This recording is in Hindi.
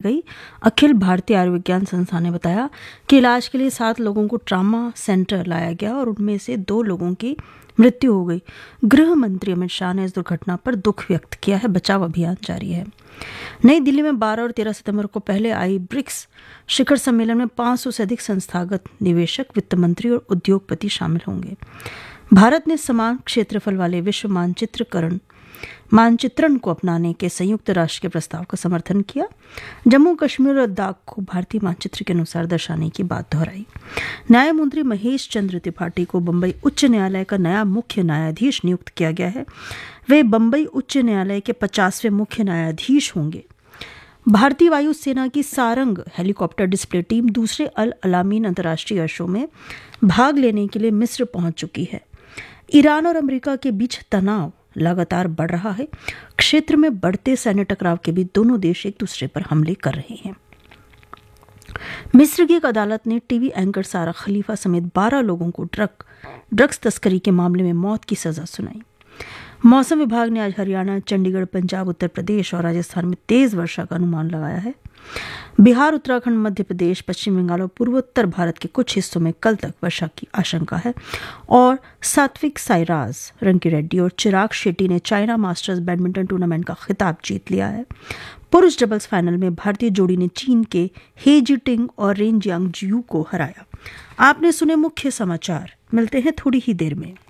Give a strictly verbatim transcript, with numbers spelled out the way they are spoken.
गई। अखिल भारतीय आयुर्विज्ञान संस्थान ने बताया कि इलाज के लिए सात लोगों को ट्रामा सेंटर लाया गया और उनमें से दो लोगों की मृत्यु हो गई। गृह मंत्री अमित शाह ने इस दुर्घटना पर दुख व्यक्त किया है। बचाव अभियान जारी है। नई दिल्ली में बारह और तेरह सितंबर को पहले आई ब्रिक्स शिखर सम्मेलन में पाँच सौ से अधिक संस्थागत निवेशक, वित्त मंत्री और उद्योगपति शामिल होंगे। भारत ने समान क्षेत्रफल वाले विश्व मानचित्रकरण मानचित्रण को अपनाने के संयुक्त राष्ट्र के प्रस्ताव का समर्थन किया। जम्मू कश्मीर और लद्दाख को भारतीय मानचित्र के अनुसार दर्शाने की बात दोहराई। न्यायमूर्ति महेश चंद्र त्रिपाठी को बंबई उच्च न्यायालय का नया मुख्य न्यायाधीश नियुक्त किया गया है। वे बंबई उच्च न्यायालय के पचासवें मुख्य न्यायाधीश होंगे। भारतीय वायुसेना की सारंग हेलीकॉप्टर डिस्प्ले टीम दूसरे अल अलामीन अंतर्राष्ट्रीय एयर शो में भाग लेने के लिए मिस्र पहुंच चुकी है। ईरान और अमेरिका के बीच तनाव लगातार बढ़ रहा है। क्षेत्र में बढ़ते सैन्य टकराव के बीच दोनों देश एक दूसरे पर हमले कर रहे हैं। मिस्र की एक अदालत ने टीवी एंकर सारा खलीफा समेत बारह लोगों को ड्रग ड्रग्स तस्करी के मामले में मौत की सजा सुनाई। मौसम विभाग ने आज हरियाणा, चंडीगढ़, पंजाब, उत्तर प्रदेश और राजस्थान में तेज वर्षा का अनुमान लगाया है। बिहार, उत्तराखंड, मध्य प्रदेश, पश्चिम बंगाल और पूर्वोत्तर भारत के कुछ हिस्सों में कल तक वर्षा की आशंका है। और सात्विक साईराज रंकीरेड्डी और चिराग शेट्टी ने चाइना मास्टर्स बैडमिंटन टूर्नामेंट का खिताब जीत लिया है। पुरुष डबल्स फाइनल में भारतीय जोड़ी ने चीन के हे जिटिंग और रेन जियांग जियू को हराया। आपने सुने मुख्य समाचार। मिलते हैं थोड़ी ही देर में।